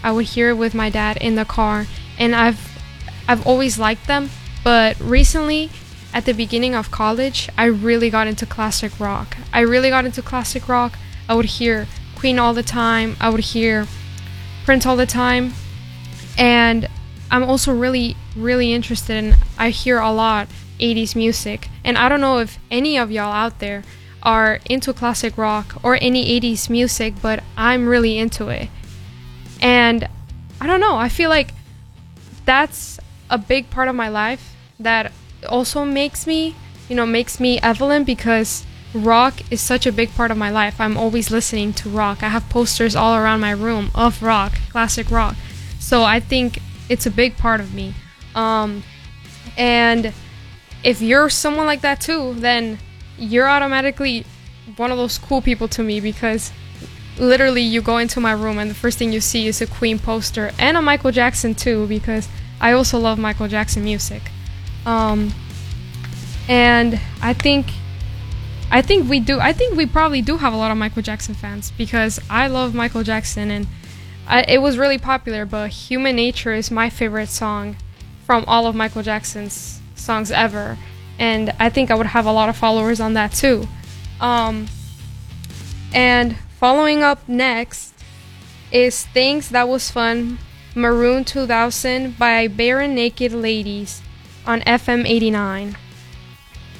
I would hear it with my dad in the car, and I've always liked them. But recently, at the beginning of college, I really got into classic rock. I would hear Queen all the time. I would hear Prince all the time. And I'm also really, really interested in, I hear a lot 80s music. And I don't know if any of y'all out there are into classic rock or any 80s music, but I'm really into it. And I don't know, I feel like that's a big part of my life that also makes me Evelyn, because rock is such a big part of my life. I'm always listening to rock. I have posters all around my room of rock, classic rock. So I think it's a big part of me. And if you're someone like that too, then you're automatically one of those cool people to me, because literally you go into my room and the first thing you see is a Queen poster and a Michael Jackson too, because I also love Michael Jackson music. And I think we probably do have a lot of Michael Jackson fans, because I love Michael Jackson, and it was really popular, but Human Nature is my favorite song from all of Michael Jackson's songs ever, and I think I would have a lot of followers on that too. And following up next is Things That Was Fun, Maroon 2000 by Barenaked Ladies on FM 89.